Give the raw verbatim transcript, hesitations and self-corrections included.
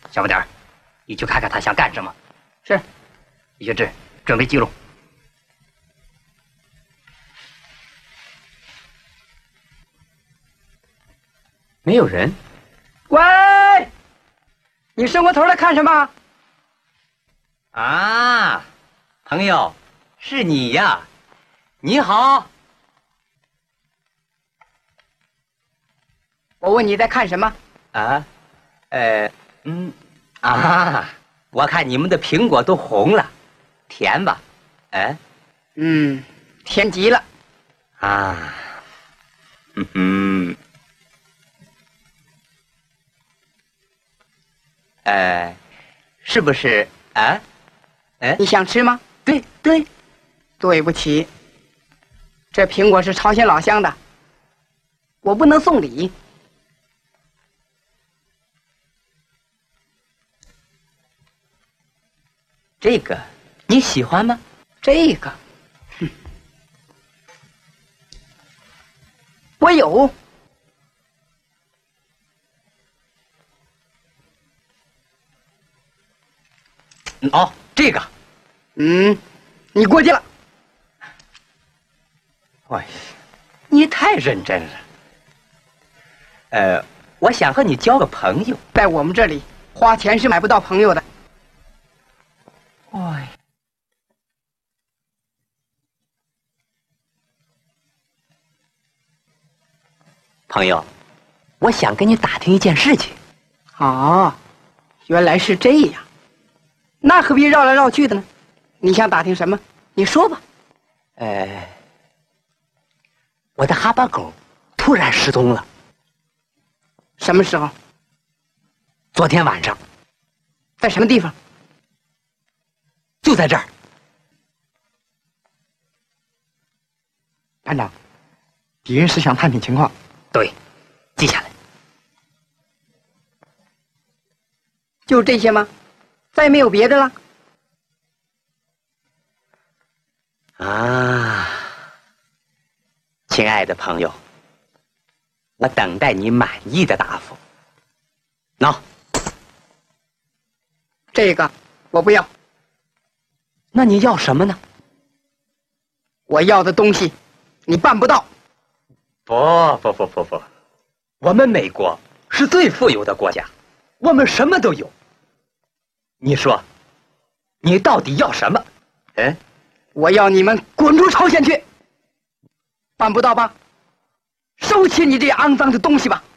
小不点儿，你去看看他想干什么。 是。 李学志，准备记录。 没有人。 喂，你伸过头来看什么？ 啊，朋友，是你呀！你好。 我问你在看什么？ 啊，呃，嗯，啊，我看你们的苹果都红了，甜吧？哎， 嗯，甜极了。 啊，嗯哼，呃，是不是啊？哎， 你想吃吗？ 对对， 对不起，这苹果是朝鲜老乡的，我不能送礼。 这个你喜欢吗？ 这个，哼，我有。 哦，这个， 嗯，你过去了。 哎，你太认真了。呃，我想和你交个朋友。 在我们这里，花钱是买不到朋友的。 哎，朋友，我想跟你打听一件事情。 哦，原来是这样，那何必绕来绕去的呢？你想打听什么？你说吧。 呃，我的哈巴狗突然失踪了。 什么时候？ 昨天晚上。 在什么地方？ 就在这儿。 班长，敌人是想探听情况。 对，记下来。 就这些吗？再没有别的了？ 啊，亲爱的朋友，我等待你满意的答复。喏， 这个我不要。 那你要什么呢？ 我要的东西，你办不到。 不不不不不，我们美国是最富有的国家，我们什么都有。你说，你到底要什么？嗯， 我要你们滚出朝鲜去。办不到吧？收起你这肮脏的东西吧。